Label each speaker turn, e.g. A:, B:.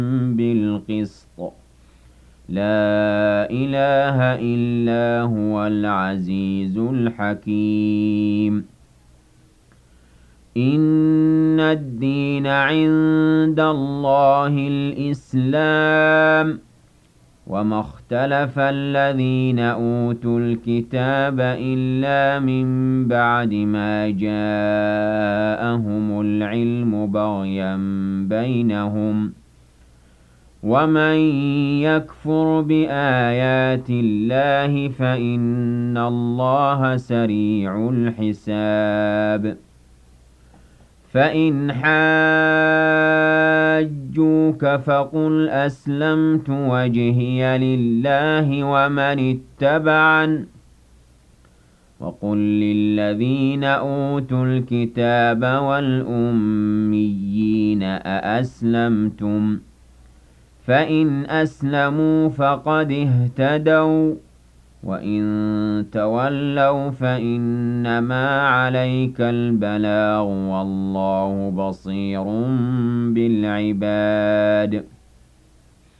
A: بالقسط لا إله إلا هو العزيز الحكيم إن الدين عند الله الإسلام وما اختلف الذين أوتوا الكتاب إلا من بعد ما جاءهم العلم بغيا بينهم ومن يكفر بآيات الله فإن الله سريع الحساب فإن حاجوك فقل أسلمت وجهي لله ومن اتبعن وقل للذين أوتوا الكتاب والأميين أأسلمتم فإن أسلموا فقد اهتدوا وإن تولوا فإنما عليك البلاغ والله بصير بالعباد